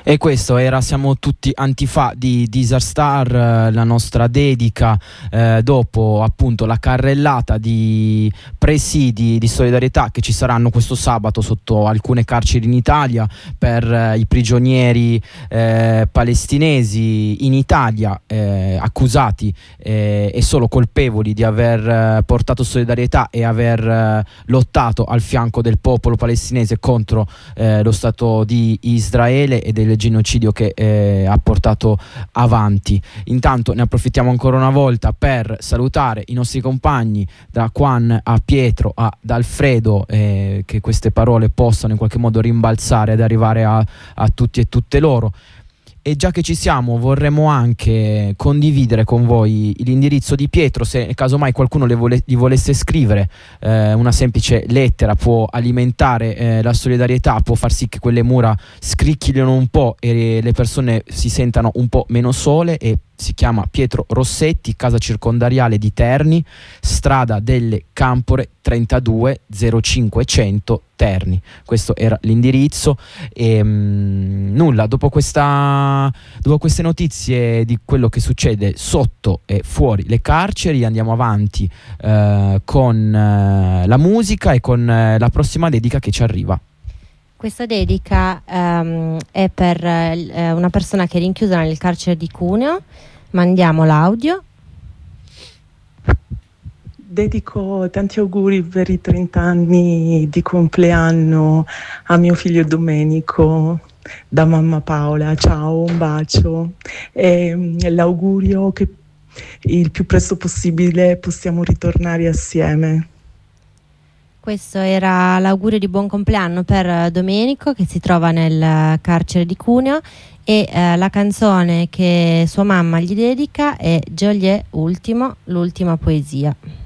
E questo era Siamo tutti antifa di Disarstar, la nostra dedica dopo appunto la carrellata di presidi di solidarietà che ci saranno questo sabato sotto alcune carceri in Italia per i prigionieri palestinesi in Italia accusati e solo colpevoli di aver portato solidarietà e aver lottato al fianco del popolo palestinese contro lo Stato di Israele e del genocidio che ha portato avanti. Intanto ne approfittiamo ancora una volta per salutare i nostri compagni, da Juan a Pietro ad Alfredo, che queste parole possano in qualche modo rimbalzare ed arrivare a tutti e tutte loro. E già che ci siamo, vorremmo anche condividere con voi l'indirizzo di Pietro, se casomai qualcuno gli volesse scrivere una semplice lettera, può alimentare la solidarietà, può far sì che quelle mura scricchiolino un po' e le persone si sentano un po' meno sole. E si chiama Pietro Rossetti, casa circondariale di Terni, strada delle Campore 32 0500 Terni. Questo era l'indirizzo. E nulla, dopo queste notizie di quello che succede sotto e fuori le carceri, andiamo avanti con la musica e con la prossima dedica che ci arriva. Questa dedica è per una persona che è rinchiusa nel carcere di Cuneo. Mandiamo l'audio. Dedico tanti auguri per i 30 anni di compleanno a mio figlio Domenico da mamma Paola. Ciao, un bacio e l'augurio che il più presto possibile possiamo ritornare assieme. Questo era l'augurio di buon compleanno per Domenico, che si trova nel carcere di Cuneo, e la canzone che sua mamma gli dedica è Geolier Ultimo, l'ultima poesia.